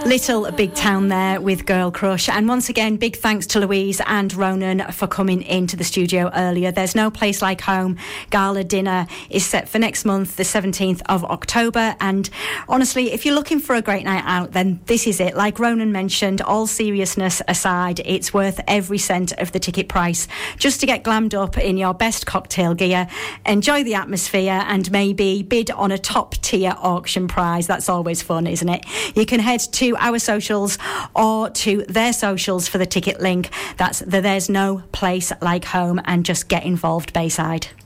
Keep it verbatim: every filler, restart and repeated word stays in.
Little Big Town there with Girl Crush. And once again, big thanks to Louise and Ronan for coming into the studio earlier. There's No Place Like Home gala dinner is set for next month, the seventeenth of October. And honestly, if you're looking for a great night out, then this is it. Like Ronan mentioned, all seriousness aside, it's worth every cent of the ticket price just to get glammed up in your best cocktail gear, enjoy the atmosphere, and maybe bid on a top tier auction prize. That's always fun, isn't it? You can head to our socials or to their socials for the ticket link. That's the There's No Place Like Home, and just get involved, Bayside.